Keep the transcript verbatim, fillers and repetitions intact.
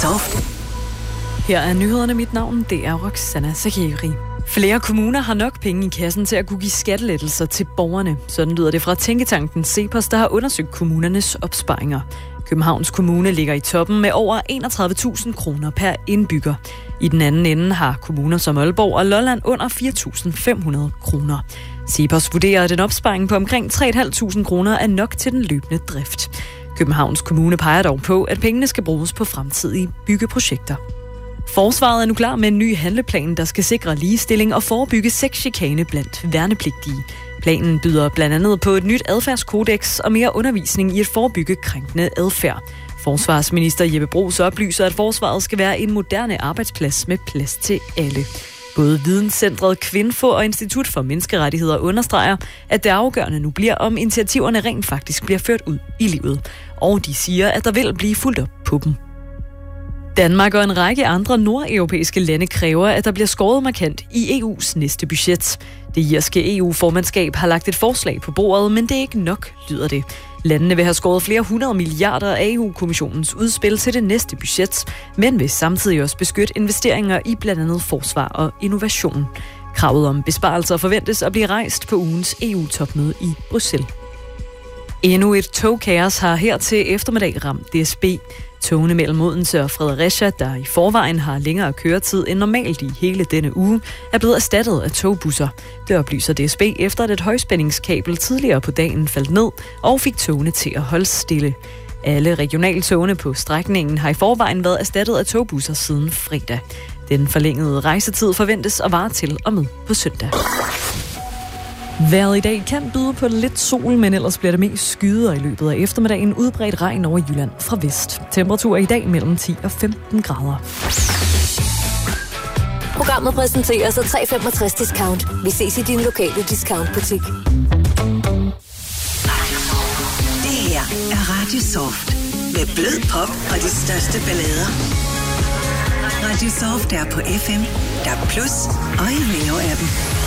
Soft. Her er nyhederne. Mit navn, det er Roxana Zakeri. Flere kommuner har nok penge i kassen til at kunne give skattelettelser til borgerne. Sådan lyder det fra tænketanken CEPOS, der har undersøgt kommunernes opsparinger. Københavns Kommune ligger i toppen med over enogtredive tusind kroner per indbygger. I den anden ende har kommuner som Aalborg og Lolland under fire tusind fem hundrede kroner. CEPOS vurderer, at en opsparing på omkring tre tusind fem hundrede kroner er nok til den løbende drift. Københavns Kommune peger dog på, at pengene skal bruges på fremtidige byggeprojekter. Forsvaret er nu klar med en ny handleplan, der skal sikre ligestilling og forebygge sexchikane blandt værnepligtige. Planen byder blandt andet på et nyt adfærdskodex og mere undervisning i at forebygge krænkende adfærd. Forsvarsminister Jeppe Bruus oplyser, at forsvaret skal være en moderne arbejdsplads med plads til alle. Både Videnscentret Kvinfo og Institut for Menneskerettigheder understreger, at det afgørende nu bliver, om initiativerne rent faktisk bliver ført ud i livet. Og de siger, at der vil blive fulgt op på dem. Danmark og en række andre nordeuropæiske lande kræver, at der bliver skåret markant i E U's næste budget. Det irske E U-formandskab har lagt et forslag på bordet, men det er ikke nok, lyder det. Landene vil have skåret flere hundrede milliarder af E U-kommissionens udspil til det næste budget, men vil samtidig også beskytte investeringer i blandt andet forsvar og innovation. Kravet om besparelser forventes at blive rejst på ugens E U-topmøde i Bruxelles. Endnu et togkaos har her til eftermiddag ramt D S B. Togene mellem Odense og Fredericia, der i forvejen har længere køretid end normalt i hele denne uge, er blevet erstattet af togbusser. Det oplyser D S B efter, at et højspændingskabel tidligere på dagen faldt ned og fik togene til at holde stille. Alle regionaltogene på strækningen har i forvejen været erstattet af togbusser siden fredag. Den forlængede rejsetid forventes at vare til og med på søndag. Vejret i dag kan byde på lidt sol, men ellers bliver det mest skyder i løbet af eftermiddagen. Udbredt regn over Jylland fra vest. Temperatur i dag mellem ti og femten grader. Programmet præsenteres af tre femogtres discount. Vi ses i din lokale discountbutik. Det her er Radio Soft. Med blød pop og de største ballader. Radio Soft er på F M, D A B plus og i Neo-appen.